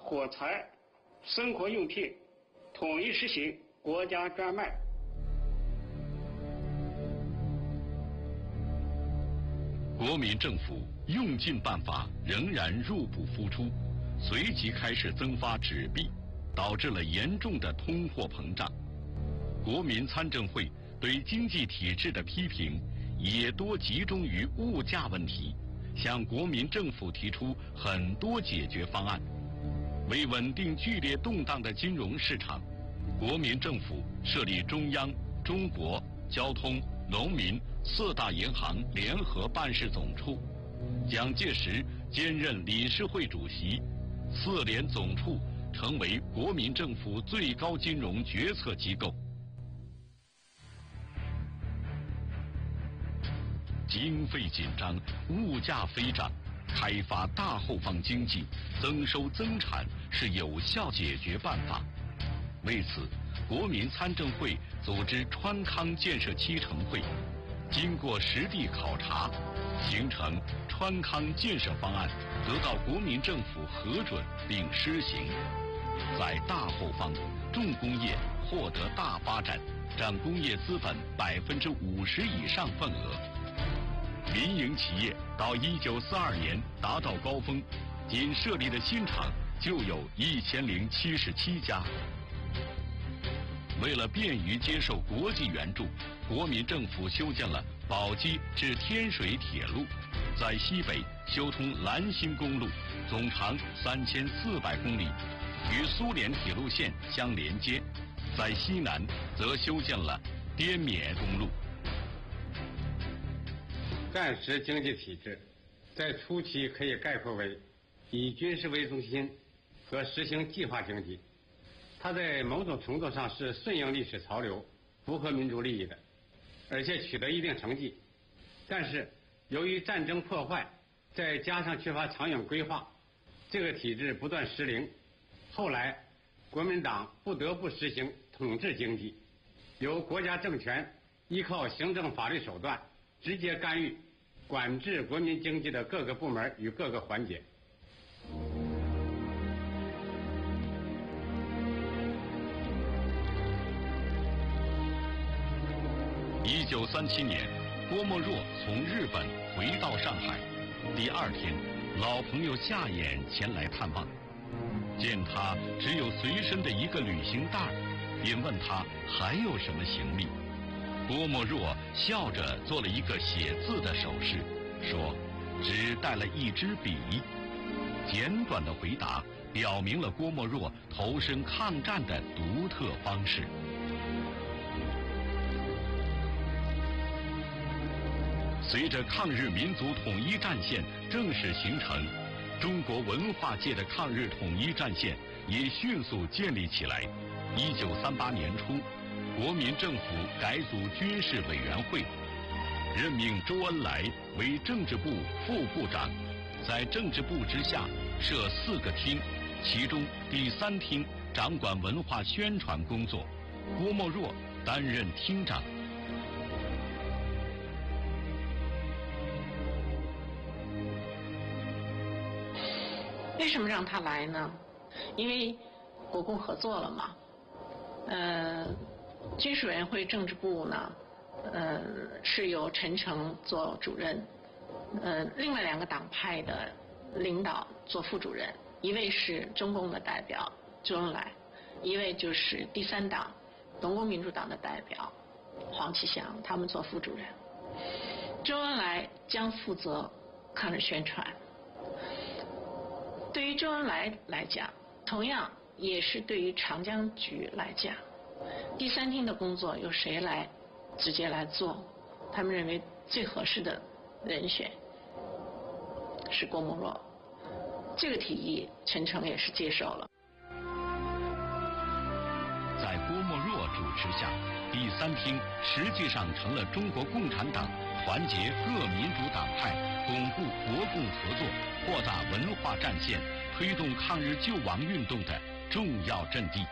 火柴、生活用品统一实行国家专卖。 国民政府用尽办法，仍然入不敷出，随即开始增发纸币，导致了严重的通货膨胀。国民参政会对经济体制的批评也多集中于物价问题，向国民政府提出很多解决方案。为稳定剧烈动荡的金融市场，国民政府设立中央、中国、交通、农民4大银行联合办事总处，蒋介石兼任理事会主席，4联总处成为国民政府最高金融决策机构。经费紧张，物价飞涨，开发大后方经济，增收增产是有效解决办法。为此，国民参政会组织川康建设七成会，经过实地考察，形成川康建设方案，得到国民政府核准并施行。在大后方，重工业获得大发展，占工业资本50%以上份额。民营企业到1942年达到高峰，仅设立的新厂就有1077家。为了便于接受国际援助，国民政府修建了宝鸡至天水铁路，在西北修通兰新公路，总长3400公里，与苏联铁路线相连接；在西南则修建了滇缅公路。 战时经济体制在初期可以概括为以军事为中心和实行计划经济。它在某种程度上是顺应历史潮流，符合民族利益的，而且取得一定成绩。但是由于战争破坏，再加上缺乏长远规划，这个体制不断失灵。后来国民党不得不实行统治经济，由国家政权依靠行政法律手段直接干预管制国民经济的各个部门与各个环节。 1937年，郭沫若从日本回到上海，第2天，老朋友夏衍前来探望，见他只有随身的一个旅行袋，便问他还有什么行李。郭沫若笑着做了一个写字的手势，说只带了一支笔。简短的回答表明了郭沫若投身抗战的独特方式。随着抗日民族统一战线正式形成，中国文化界的抗日统一战线也迅速建立起来。1938年初，国民政府改组军事委员会，任命周恩来为政治部副部长，在政治部之下设4个厅，其中第3厅掌管文化宣传工作，郭沫若担任厅长。 为什么让他来呢？因为国共合作了嘛。军事委员会政治部呢，是由陈诚做主任，另外2个党派的领导做副主任，一位是中共的代表周恩来，一位就是第3党农工民主党的代表黄启祥，他们做副主任。周恩来将负责抗日宣传。对于周恩来来讲，同样也是对于长江局来讲，第3厅的工作由谁来直接来做？他们认为最合适的人选是郭沫若。这个提议，陈诚也是接受了。 在郭沫若主持下，第3厅实际上成了中国共产党团结各民主党派、巩固国共合作、扩大文化战线、推动抗日救亡运动的重要阵地。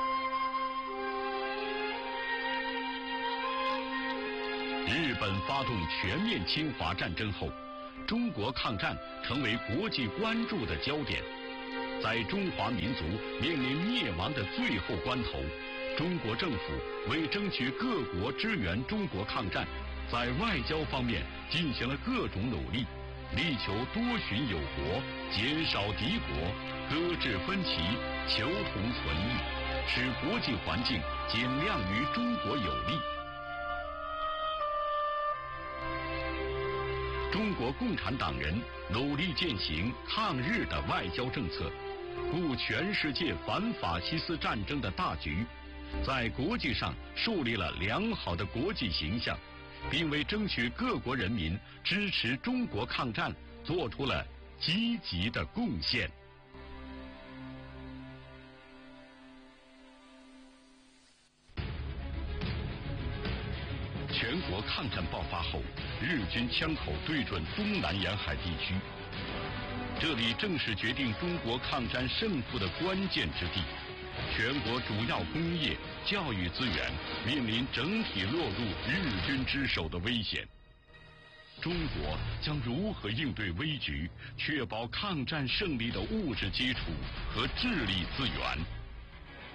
日本发动全面侵华战争后，中国抗战成为国际关注的焦点。 在中华民族面临灭亡的最后关头，中国政府为争取各国支援中国抗战，在外交方面进行了各种努力，力求多寻友国，减少敌国，搁置分歧，求同存异，使国际环境尽量于中国有利。中国共产党人努力践行抗日的外交政策，顾全世界反法西斯战争的大局，在国际上树立了良好的国际形象，并为争取各国人民支持中国抗战做出了积极的贡献。全国抗战爆发后，日军枪口对准东南沿海地区，这里正是决定中国抗战胜负的关键之地。全国主要工业、教育资源面临整体落入日军之手的危险。中国将如何应对危局，确保抗战胜利的物质基础和智力资源？